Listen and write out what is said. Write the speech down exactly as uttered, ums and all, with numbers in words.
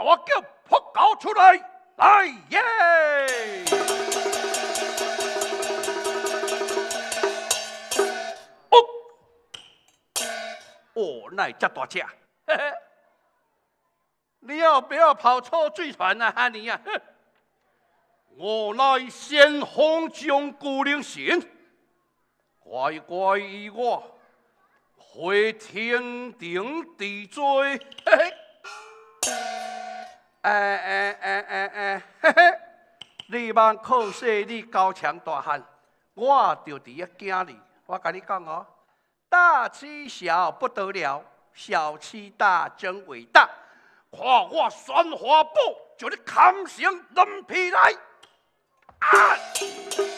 我叫扑狗出来，来耶！哦，哦，那这大只，嘿嘿，你要不要跑错剧团啊，哈尼啊？我乃先锋将古灵神，乖乖依我，回天顶地追，嘿嘿。哎哎哎哎哎，嘿嘿！你茫靠说你高强大汉，我就伫咧惊你。我甲你讲哦，大欺小不得了，小欺大真伟大。看我宣华宝，就你扛成人皮来！啊！